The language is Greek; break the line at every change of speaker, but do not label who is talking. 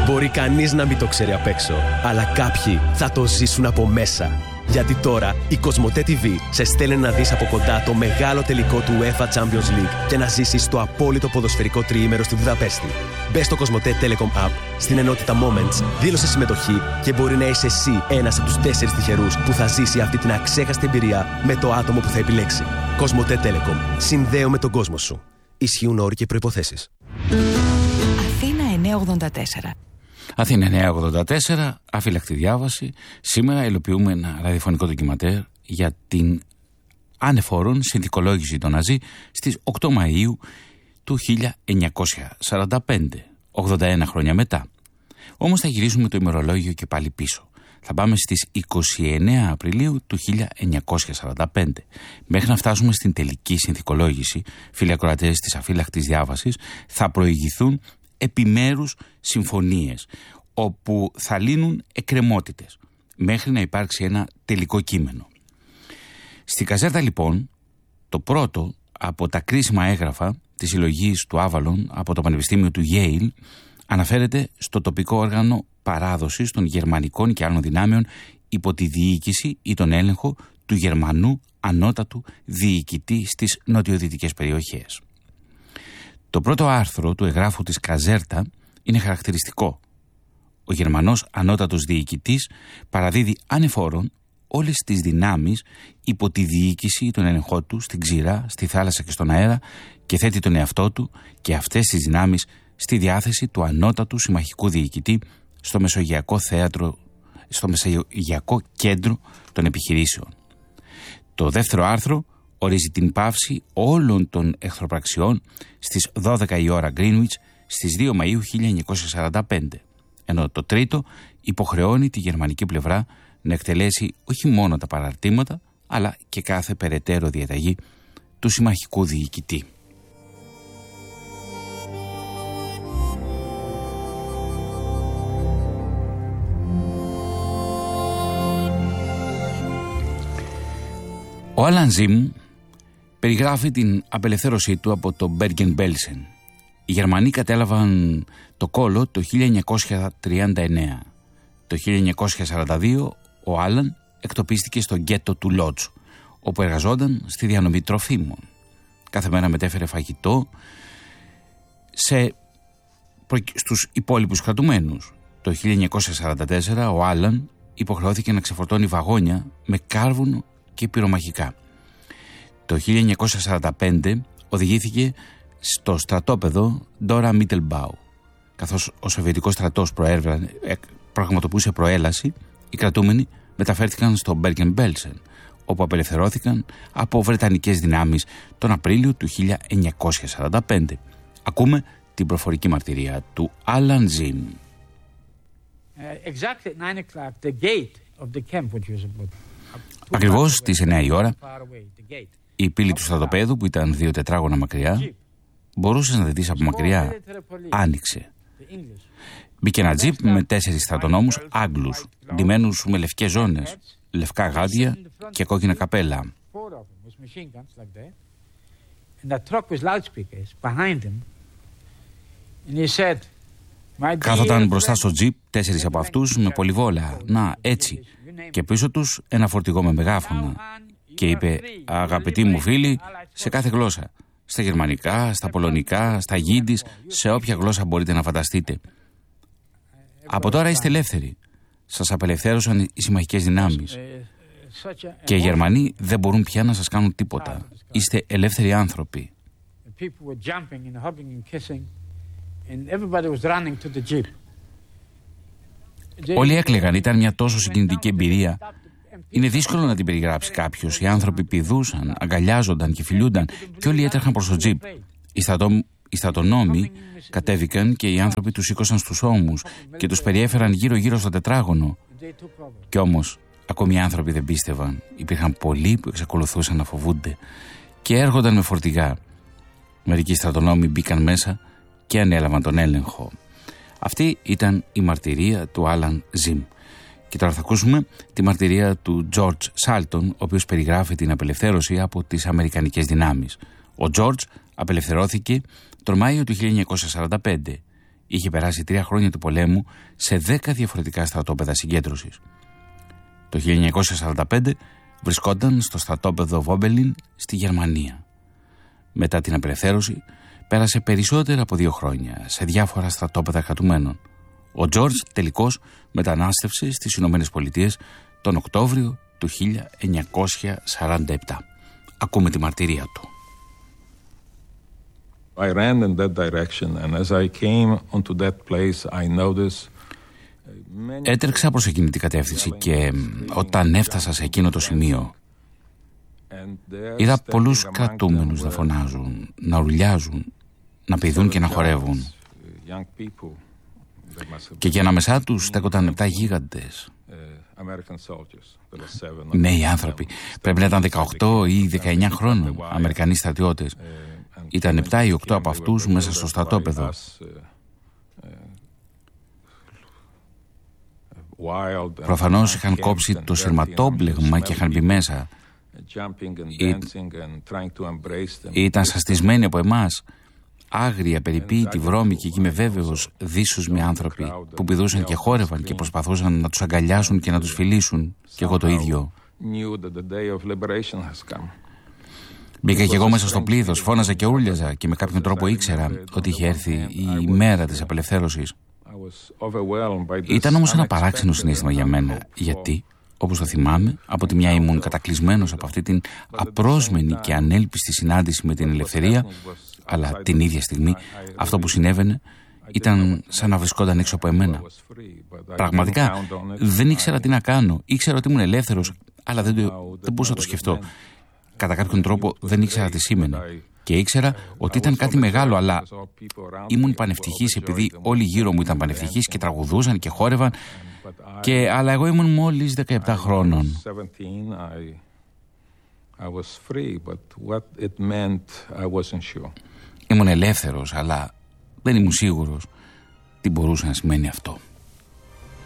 Μπορεί κανείς να μην το ξέρει απ' έξω, αλλά κάποιοι θα το ζήσουν από μέσα. Γιατί τώρα η Κοσμοτέ TV σε στέλνει να δεις από κοντά το μεγάλο τελικό του UEFA Champions League και να ζήσεις το απόλυτο ποδοσφαιρικό τριήμερο στη Βουδαπέστη. Μπες στο Κοσμοτέ Telecom App, στην ενότητα Moments, δήλωσε συμμετοχή και μπορεί να είσαι εσύ ένας από τους 4 τυχερούς που θα ζήσει αυτή την αξέχαστη εμπειρία με το άτομο που θα επιλέξει. Κοσμοτέ Telecom. Συνδέω με τον κόσμο σου. Ισχύουν όροι και προϋποθέσεις.
Αθήνα 984.
Αθήνα 984, αφύλακτη διάβαση. Σήμερα υλοποιούμε ένα ραδιοφωνικό ντοκιματέρ για την ανεφόρον συνθηκολόγηση των Ναζί στις 8 Μαΐου του 1945, 81 χρόνια μετά. Όμως θα γυρίσουμε το ημερολόγιο και πάλι πίσω. Θα πάμε στις 29 Απριλίου του 1945. Μέχρι να φτάσουμε στην τελική συνθηκολόγηση, φίλοι ακροατές της αφύλακτης διάβασης, θα προηγηθούν επιμέρους συμφωνίες όπου θα λύνουν εκκρεμότητες μέχρι να υπάρξει ένα τελικό κείμενο. Στη καζέτα λοιπόν, το πρώτο από τα κρίσιμα έγγραφα της συλλογής του Άβαλον από το Πανεπιστήμιο του Yale αναφέρεται στο τοπικό όργανο παράδοσης των γερμανικών και άλλων δυνάμεων υπό τη διοίκηση ή τον έλεγχο του Γερμανού ανώτατου διοικητή στις νοτιοδυτικές περιοχές. Το πρώτο άρθρο του εγγράφου της Καζέρτα είναι χαρακτηριστικό. Ο Γερμανός ανώτατος διοικητής παραδίδει ανεφόρον όλες τις δυνάμεις υπό τη διοίκηση ή τον έλεγχό του στην ξηρά, στη θάλασσα και στον αέρα και θέτει τον εαυτό του και αυτές τις δυνάμεις στη διάθεση του ανώτατου συμμαχικού διοικητή στο Μεσογειακό Κέντρο των Επιχειρήσεων. Το δεύτερο άρθρο ορίζει την πάυση όλων των εχθροπραξιών στις 12 η ώρα Greenwich στις 2 Μαΐου 1945, ενώ το τρίτο υποχρεώνει τη γερμανική πλευρά να εκτελέσει όχι μόνο τα παραρτήματα, αλλά και κάθε περαιτέρω διαταγή του συμμαχικού διοικητή. Ο Άλαν Ζιμ περιγράφει την απελευθέρωσή του από το Μπέργεν-Μπέλσεν. Οι Γερμανοί κατέλαβαν το κόλο το 1939. Το 1942 ο Άλαν εκτοπίστηκε στο γκέτο του Λότζ, όπου εργαζόταν στη διανομή τροφίμων. Κάθε μέρα μετέφερε φαγητό στους υπόλοιπους κρατουμένους. Το 1944 ο Άλαν υποχρεώθηκε να ξεφορτώνει βαγόνια με κάρβουνο και πυρομαχικά. Το 1945 οδηγήθηκε στο στρατόπεδο Ντόρα Μίτελμπάου. Καθώς ο Σοβιετικός στρατός πραγματοποιούσε προέλαση, οι κρατούμενοι μεταφέρθηκαν στο Μπέργεν-Μπέλσεν, όπου απελευθερώθηκαν από βρετανικές δυνάμεις τον Απρίλιο του 1945. Ακούμε την προφορική μαρτυρία του Άλαν Ζιμ. Ακριβώς στις 9 η ώρα, η πύλη του στρατοπέδου, που ήταν 2 τετράγωνα μακριά, μπορούσες να τη δεις από μακριά, άνοιξε. Μπήκε ένα τζιπ με 4 στρατονόμους Άγγλους, ντυμένους με λευκές ζώνες, λευκά γάντια και κόκκινα καπέλα. Κάθονταν μπροστά στο τζιπ 4 από αυτούς με πολυβόλα, να έτσι, και πίσω τους ένα φορτηγό με μεγάφωνα, και είπε: «Αγαπητοί μου φίλοι», σε κάθε γλώσσα, στα γερμανικά, στα πολωνικά, στα γίντις, σε όποια γλώσσα μπορείτε να φανταστείτε. Από τώρα είστε ελεύθεροι. Σας απελευθέρωσαν οι συμμαχικές δυνάμεις. Και οι Γερμανοί δεν μπορούν πια να σας κάνουν τίποτα. Είστε ελεύθεροι άνθρωποι. Όλοι έκλαιγαν, ήταν μια τόσο συγκινητική εμπειρία. Είναι δύσκολο να την περιγράψει κάποιος. Οι άνθρωποι πηδούσαν, αγκαλιάζονταν και φιλιούνταν και όλοι έτρεχαν προς το τζιπ. Οι στρατονόμοι κατέβηκαν και οι άνθρωποι τους σήκωσαν στους ώμους και τους περιέφεραν γύρω-γύρω στο τετράγωνο. Κι όμως, ακόμη οι άνθρωποι δεν πίστευαν. Υπήρχαν πολλοί που εξακολουθούσαν να φοβούνται και έρχονταν με φορτηγά. Μερικοί στρατονόμοι μπήκαν μέσα και ανέλαβαν τον έλεγχο. Αυτή ήταν η μαρτυρία του Άλαν Ζιμ. Και τώρα θα ακούσουμε τη μαρτυρία του George Salton, ο οποίος περιγράφει την απελευθέρωση από τις αμερικανικές δυνάμεις. Ο George απελευθερώθηκε τον Μάιο του 1945. Είχε περάσει 3 χρόνια του πολέμου σε 10 διαφορετικά στρατόπεδα συγκέντρωσης. Το 1945 βρισκόταν στο στρατόπεδο Βόμπελιν στη Γερμανία. Μετά την απελευθέρωση πέρασε περισσότερα από 2 χρόνια σε διάφορα στρατόπεδα κρατουμένων. Ο Τζορτζ τελικώς μετανάστευσε στις Ηνωμένες Πολιτείες τον Οκτώβριο του 1947. Ακούμε τη μαρτυρία του.
I ran in that direction and as I came onto that place I noticed.
Έτρεξα προς εκείνη την κατεύθυνση και όταν έφτασα σε εκείνο το σημείο είδα πολλούς κρατούμενους να φωνάζουν, να ουρλιάζουν, να πηδούν και να χορεύουν. Και για ανάμεσά τους στέκονταν 7 γίγαντες. Νέοι άνθρωποι, πρέπει να ήταν 18 ή 19 χρόνων, Αμερικανοί στρατιώτες. Ήταν 7 ή 8 από αυτούς μέσα στο στρατόπεδο. Προφανώς είχαν κόψει το σειρματόμπλεγμα και είχαν μπει μέσα. Ήταν σαστισμένοι από εμάς. Άγρια, περιποίητοι, βρώμικοι και είμαι βέβαιος δύσουσμοι άνθρωποι που πηδούσαν και χόρευαν και προσπαθούσαν να τους αγκαλιάσουν και να τους φιλήσουν. Και εγώ το ίδιο. Μπήκα κι εγώ μέσα στο πλήθος, φώναζα και ούρλιαζα και με κάποιον τρόπο ήξερα ότι είχε έρθει η μέρα της απελευθέρωσης. Ήταν όμως ένα παράξενο συναίσθημα για μένα, γιατί, όπως το θυμάμαι, από τη μια ήμουν κατακλεισμένος από αυτή την απρόσμενη και ανέλπιστη συνάντηση με την ελευθερία, αλλά την ίδια στιγμή αυτό που συνέβαινε ήταν σαν να βρισκόταν έξω από εμένα. Πραγματικά δεν ήξερα τι να κάνω. Ήξερα ότι ήμουν ελεύθερος, αλλά δεν μπορούσα να το σκεφτώ. Κατά κάποιον τρόπο δεν ήξερα τι σήμαινε. Και ήξερα ότι ήταν κάτι μεγάλο, αλλά ήμουν πανευτυχής επειδή όλοι γύρω μου ήταν πανευτυχείς και τραγουδούσαν και χόρευαν, αλλά εγώ ήμουν μόλις 17 χρόνων. Ήμουν ελεύθερος, αλλά δεν ήμουν σίγουρος τι μπορούσε να σημαίνει αυτό.